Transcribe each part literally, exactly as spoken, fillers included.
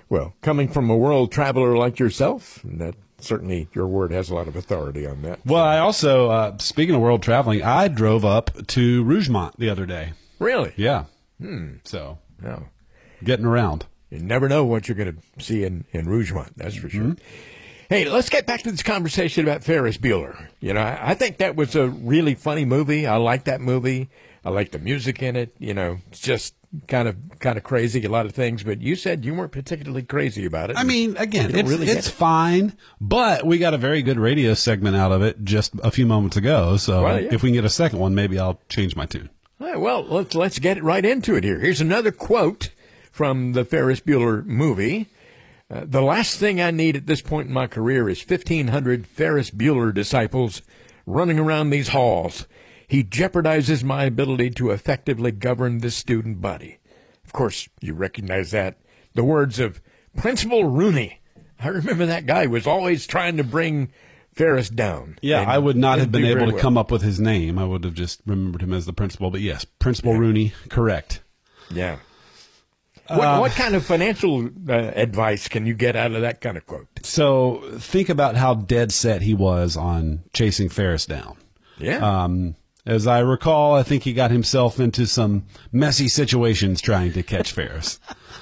Well, coming from a world traveler like yourself, that certainly your word has a lot of authority on that. Well, I also, uh, speaking of world traveling, I drove up to Rougemont the other day. Really? Yeah. Hmm. So, No. getting around. You never know what you're going to see in, in Rougemont, that's for sure. Mm-hmm. Hey, let's get back to this conversation about Ferris Bueller. You know, I, I think that was a really funny movie. I like that movie. I like the music in it. You know, it's just kind of kind of crazy, a lot of things. But you said you weren't particularly crazy about it. I mean, again, it's, really it's fine, but we got a very good radio segment out of it just a few moments ago. So Well, yeah. if we can get a second one, maybe I'll change my tune. All right, well, let's, let's get right into it here. Here's another quote from the Ferris Bueller movie. Uh, the last thing I need at this point in my career is fifteen hundred Ferris Bueller disciples running around these halls. He jeopardizes my ability to effectively govern the student body. Of course, you recognize that. The words of Principal Rooney. I remember that guy was always trying to bring Ferris down. Yeah, And I would not have didn't been do able very to well. come up with his name. I would have just remembered him as the principal. But yes, Principal Rooney, correct. Yeah. What, Uh, what kind of financial uh, advice can you get out of that kind of quote? So think about how dead set he was on chasing Ferris down. Yeah. Um, as I recall, I think he got himself into some messy situations trying to catch Ferris.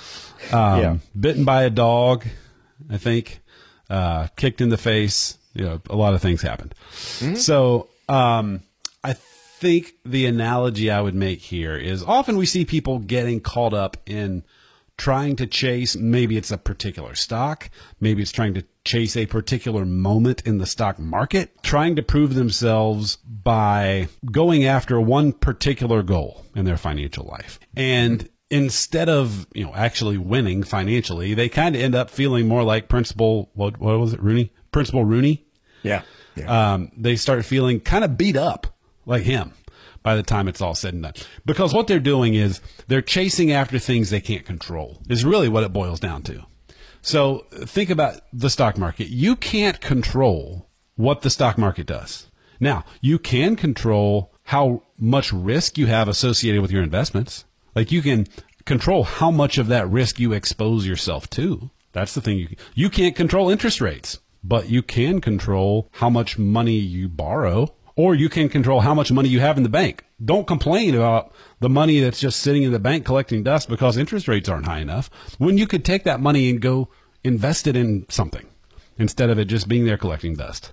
Um, Yeah. Bitten by a dog, I think, uh, kicked in the face. You know, a lot of things happened. So, um, I think the analogy I would make here is often we see people getting caught up in trying to chase, maybe it's a particular stock, maybe it's trying to chase a particular moment in the stock market, trying to prove themselves by going after one particular goal in their financial life. And instead of, you know, actually winning financially, they kind of end up feeling more like Principal, what, what was it, Rooney? Principal Rooney. Yeah. yeah. Um, they start feeling kind of beat up like him by the time it's all said and done. Because what they're doing is they're chasing after things they can't control, is really what it boils down to. So think about the stock market. You can't control what the stock market does. Now, you can control how much risk you have associated with your investments. Like you can control how much of that risk you expose yourself to. That's the thing. You, you can't control interest rates, but you can control how much money you borrow. Or you can control how much money you have in the bank. Don't complain about the money that's just sitting in the bank collecting dust because interest rates aren't high enough, when you could take that money and go invest it in something instead of it just being there collecting dust.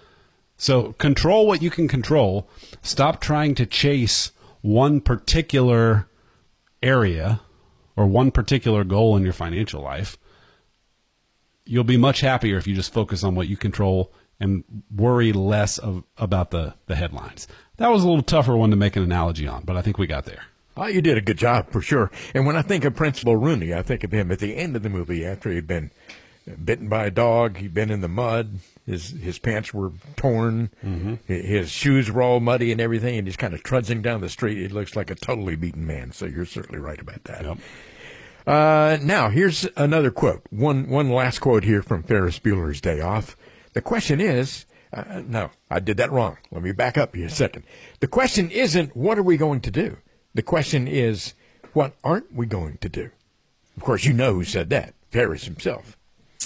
So control what you can control. Stop trying to chase one particular area or one particular goal in your financial life. You'll be much happier if you just focus on what you control and worry less of, about the, the headlines. That was a little tougher one to make an analogy on, but I think we got there. Oh, you did a good job, for sure. And when I think of Principal Rooney, I think of him at the end of the movie after he'd been bitten by a dog, he'd been in the mud, his his pants were torn, mm-hmm. his shoes were all muddy and everything, and he's kind of trudging down the street. He looks like a totally beaten man, so you're certainly right about that. Yep. Uh, now, here's another quote. One, one last quote here from Ferris Bueller's Day Off. The question is, uh, no, I did that wrong. Let me back up here a second. The question isn't, what are we going to do? The question is, what aren't we going to do? Of course, you know who said that, Ferris himself.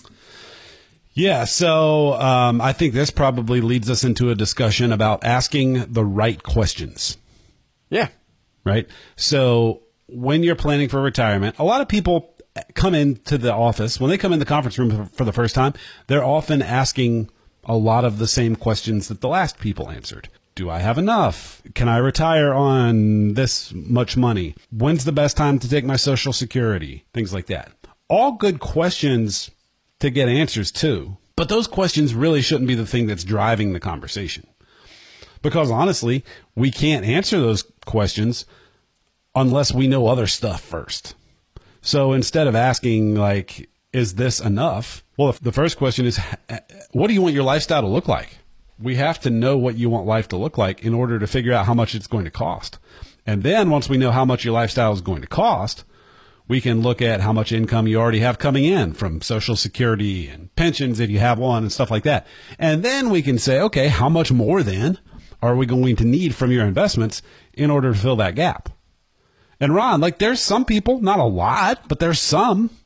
Yeah, so um, I think this probably leads us into a discussion about asking the right questions. Yeah. Right? So when you're planning for retirement, a lot of people come into the office, when they come in the conference room for the first time, they're often asking a lot of the same questions that the last people answered. Do I have enough? Can I retire on this much money? When's the best time to take my Social Security? Things like that. All good questions to get answers to, but those questions really shouldn't be the thing that's driving the conversation. Because honestly, we can't answer those questions unless we know other stuff first. So instead of asking, like, is this enough? Well, the first question is, what do you want your lifestyle to look like? We have to know what you want life to look like in order to figure out how much it's going to cost. And then once we know how much your lifestyle is going to cost, we can look at how much income you already have coming in from Social Security and pensions if you have one and stuff like that. And then we can say, okay, how much more then are we going to need from your investments in order to fill that gap? And Ron, like there's some people, not a lot, but there's some